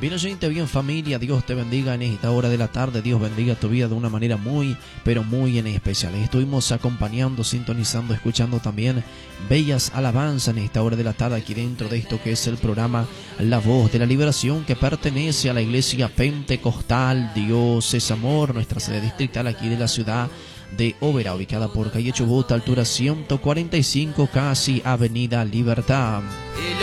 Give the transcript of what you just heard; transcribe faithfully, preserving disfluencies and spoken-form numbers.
Bien oyente, bien familia, Dios te bendiga en esta hora de la tarde, Dios bendiga tu vida de una manera muy, pero muy en especial. Estuvimos acompañando, sintonizando, escuchando también bellas alabanzas en esta hora de la tarde aquí dentro de esto que es el programa La Voz de la Liberación, que pertenece a la Iglesia Pentecostal Dios es Amor, nuestra sede distrital aquí de la ciudad de Oberá, ubicada por calle Chubut, altura ciento cuarenta y cinco, casi Avenida Libertad.